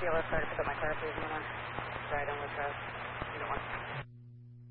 Kilo, sorry to pick up my car, please, Miller. Right on with us.